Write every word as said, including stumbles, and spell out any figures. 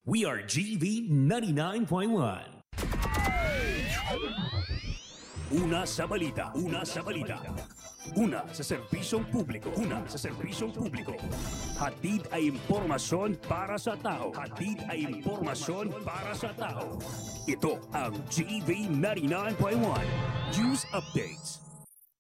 We are G V ninety-nine point one. Una sa balita, una sa balita. Una sa serbisyong publiko, una sa serbisyong publiko. Hatid ay impormasyon para sa tao. Hatid ay impormasyon para sa tao. Ito ang G V ninety-nine point one News Updates.